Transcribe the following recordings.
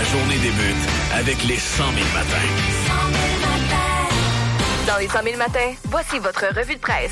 journée débute avec les 100 000 matins. Dans les 100 000 matins, voici votre revue de presse.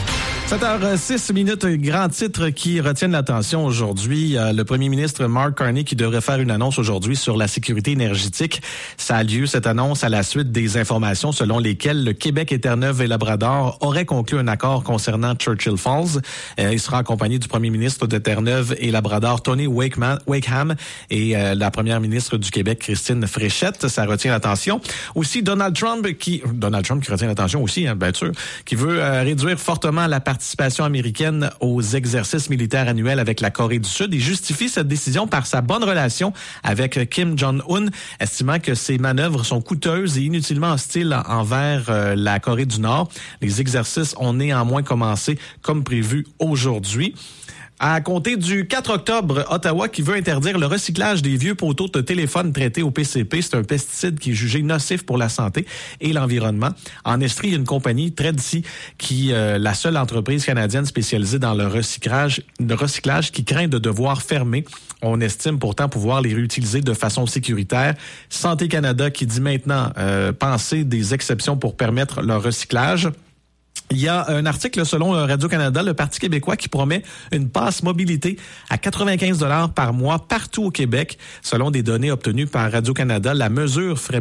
7h06, grand titre qui retiennent l'attention aujourd'hui. Le premier ministre Mark Carney qui devrait faire une annonce aujourd'hui sur la sécurité énergétique. Ça a lieu, cette annonce, à la suite des informations selon lesquelles le Québec et Terre-Neuve et Labrador auraient conclu un accord concernant Churchill Falls. Il sera accompagné du premier ministre de Terre-Neuve et Labrador, Tony Wakeham, et la première ministre du Québec, Christine Fréchette. Ça retient l'attention. Aussi, Donald Trump qui retient l'attention aussi, bien sûr, qui veut réduire fortement la participation américaine aux exercices militaires annuels avec la Corée du Sud. Il justifie cette décision par sa bonne relation avec Kim Jong-un, estimant que ces manœuvres sont coûteuses et inutilement hostiles envers la Corée du Nord. Les exercices ont néanmoins commencé comme prévu aujourd'hui. À compter du 4 octobre, Ottawa qui veut interdire le recyclage des vieux poteaux de téléphone traités au PCP. C'est un pesticide qui est jugé nocif pour la santé et l'environnement. En Estrie, il y a une compagnie, Tredcy, qui la seule entreprise canadienne spécialisée dans le recyclage qui craint de devoir fermer. On estime pourtant pouvoir les réutiliser de façon sécuritaire. Santé Canada qui dit maintenant penser des exceptions pour permettre leur recyclage. Il y a un article selon Radio-Canada, le Parti québécois, qui promet une passe mobilité à 95 $ par mois partout au Québec. Selon des données obtenues par Radio-Canada, la mesure ferait